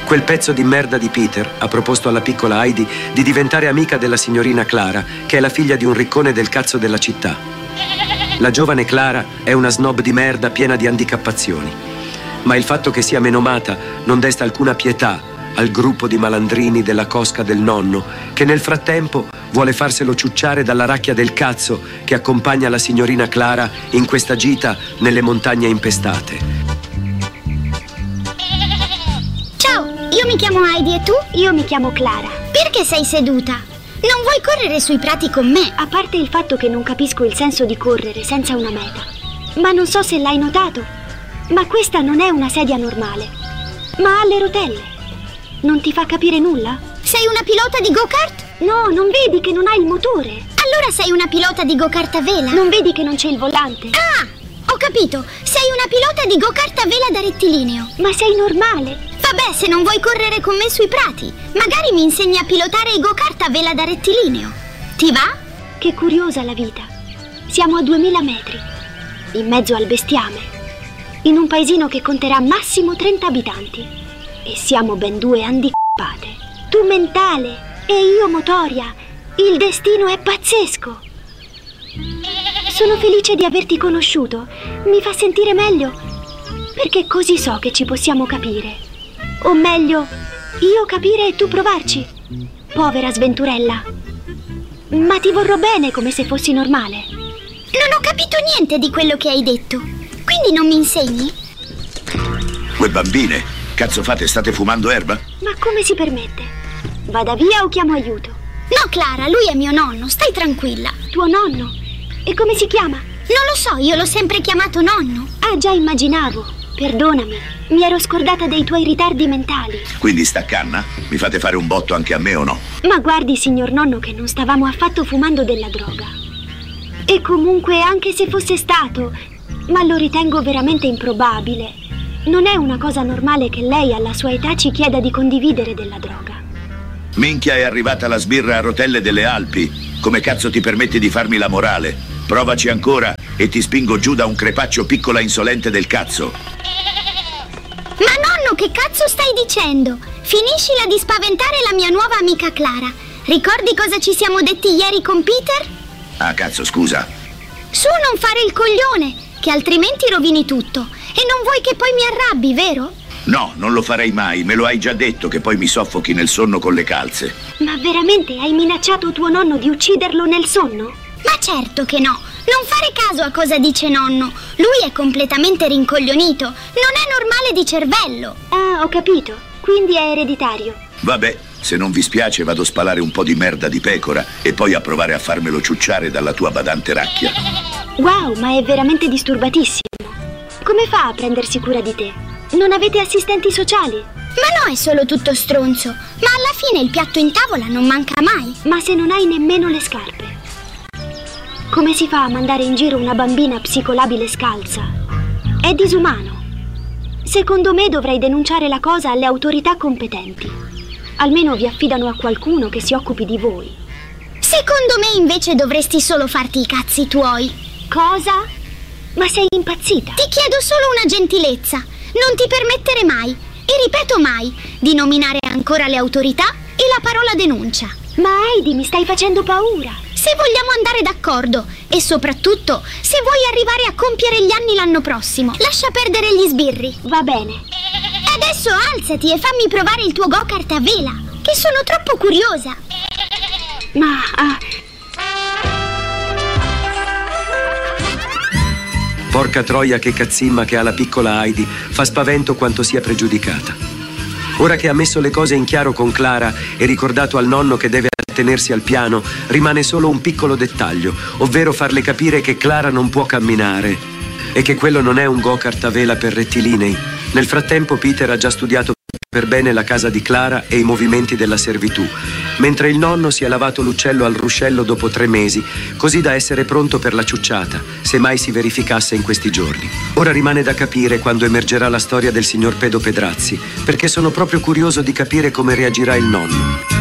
Quel pezzo di merda di Peter ha proposto alla piccola Heidi di diventare amica della signorina Clara, che è la figlia di un riccone del cazzo della città. La giovane Clara è una snob di merda piena di handicappazioni. Ma il fatto che sia menomata non desta alcuna pietà al gruppo di malandrini della cosca del nonno, che nel frattempo vuole farselo ciucciare dalla racchia del cazzo che accompagna la signorina Clara in questa gita nelle montagne impestate. Ciao, io mi chiamo Heidi e tu? Io mi chiamo Clara. Perché sei seduta? Non vuoi correre sui prati con me? A parte il fatto che non capisco il senso di correre senza una meta. Ma non so se l'hai notato, ma questa non è una sedia normale, ma ha le rotelle. Non ti fa capire nulla? Sei una pilota di go-kart? No, non vedi che non hai il motore? Allora sei una pilota di go-kart a vela? Non vedi che non c'è il volante? Ah, ho capito. Sei una pilota di go-kart a vela da rettilineo. Ma sei normale? Vabbè, se non vuoi correre con me sui prati, magari mi insegni a pilotare i go-kart a vela da rettilineo. Ti va? Che curiosa la vita. Siamo a 2000 metri, in mezzo al bestiame, in un paesino che conterà massimo 30 abitanti. E siamo ben due handicappate. Tu mentale e io motoria. Il destino è pazzesco. Sono felice di averti conosciuto. Mi fa sentire meglio, perché così so che ci possiamo capire. O meglio, io capire e tu provarci. Povera sventurella. Ma ti vorrò bene come se fossi normale. Non ho capito niente di quello che hai detto. Quindi non mi insegni? Voi bambine, cazzo fate? State fumando erba? Ma come si permette? Vada via o chiamo aiuto? No, Clara, lui è mio nonno, stai tranquilla. Tuo nonno? E come si chiama? Non lo so, io l'ho sempre chiamato nonno. Ah, già immaginavo. Perdonami, mi ero scordata dei tuoi ritardi mentali. Quindi sta canna? Mi fate fare un botto anche a me o no? Ma guardi, signor nonno, che non stavamo affatto fumando della droga. E comunque, anche se fosse stato, ma lo ritengo veramente improbabile, non è una cosa normale che lei alla sua età ci chieda di condividere della droga. Minchia, è arrivata la sbirra a rotelle delle Alpi. Come cazzo ti permetti di farmi la morale? Provaci ancora e ti spingo giù da un crepaccio piccola insolente del cazzo. Ma nonno, che cazzo stai dicendo? Finiscila di spaventare la mia nuova amica Clara. Ricordi cosa ci siamo detti ieri con Peter? Ah, cazzo, scusa. Su, non fare il coglione, che altrimenti rovini tutto. E non vuoi che poi mi arrabbi, vero? No, non lo farei mai, me lo hai già detto che poi mi soffochi nel sonno con le calze. Ma veramente hai minacciato tuo nonno di ucciderlo nel sonno? Ma certo che no, non fare caso a cosa dice nonno. Lui è completamente rincoglionito, non è normale di cervello. Ah, ho capito, quindi è ereditario. Vabbè, se non vi spiace vado a spalare un po' di merda di pecora e poi a provare a farmelo ciucciare dalla tua badante racchia. Wow, ma è veramente disturbatissimo. Come fa a prendersi cura di te? Non avete assistenti sociali? Ma no, è solo tutto stronzo. Ma alla fine il piatto in tavola non manca mai. Ma se non hai nemmeno le scarpe, come si fa a mandare in giro una bambina psicolabile scalza? È disumano. Secondo me dovrei denunciare la cosa alle autorità competenti. Almeno vi affidano a qualcuno che si occupi di voi. Secondo me invece dovresti solo farti i cazzi tuoi. Cosa? Ma sei impazzita? Ti chiedo solo una gentilezza. Non ti permettere mai, e ripeto mai, di nominare ancora le autorità e la parola denuncia. Ma Heidi, mi stai facendo paura. Se vogliamo andare d'accordo e soprattutto se vuoi arrivare a compiere gli anni l'anno prossimo, lascia perdere gli sbirri. Va bene. Adesso alzati e fammi provare il tuo go-kart a vela, che sono troppo curiosa. Ma... Porca troia, che cazzimma che ha la piccola Heidi, fa spavento quanto sia pregiudicata. Ora che ha messo le cose in chiaro con Clara e ricordato al nonno che deve attenersi al piano, rimane solo un piccolo dettaglio, ovvero farle capire che Clara non può camminare e che quello non è un go-kart a vela per rettilinei. Nel frattempo Peter ha già studiato per bene la casa di Clara e i movimenti della servitù, mentre il nonno si è lavato l'uccello al ruscello dopo 3 mesi, così da essere pronto per la ciucciata, se mai si verificasse in questi giorni. Ora rimane da capire quando emergerà la storia del signor Pedo Pedrazzi, perché sono proprio curioso di capire come reagirà il nonno.